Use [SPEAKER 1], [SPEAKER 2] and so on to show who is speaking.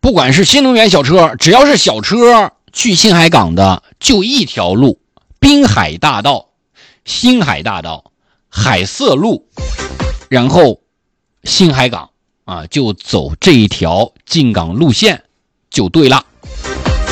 [SPEAKER 1] 不管是新能源小车，只要是小车去新海港的就一条路，滨海大道、新海大道、海色路，然后新海港啊，就走这一条进港路线就对了。